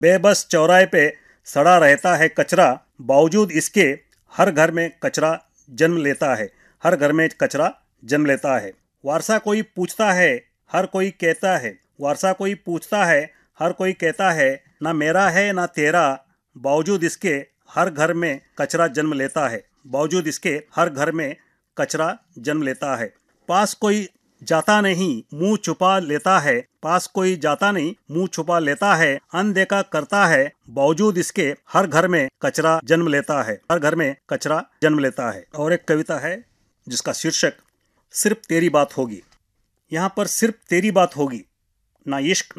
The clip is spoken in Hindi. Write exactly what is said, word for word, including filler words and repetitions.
बेबस चौराहे पे सड़ा रहता है कचरा, बावजूद इसके हर घर में कचरा जन्म लेता है। हर घर में कचरा जन्म लेता है। वारसा कोई पूछता है, हर कोई कहता है। वारसा कोई पूछता है, हर कोई कहता है। ना मेरा है ना तेरा, बावजूद इसके हर घर में कचरा जन्म लेता है। बावजूद इसके हर घर में कचरा जन्म लेता है। पास कोई जाता नहीं, मुंह छुपा लेता है। पास कोई जाता नहीं, मुंह छुपा लेता है। अनदेखा करता है, बावजूद इसके हर घर में कचरा जन्म लेता है। हर घर में कचरा जन्म लेता है। और एक कविता है जिसका शीर्षक सिर्फ तेरी बात होगी। यहाँ पर सिर्फ तेरी बात होगी, ना इश्क